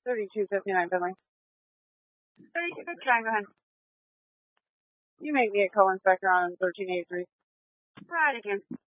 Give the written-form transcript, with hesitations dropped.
3259 Finley. 3259, go ahead. You make me a co-inspector on 1383. Right again.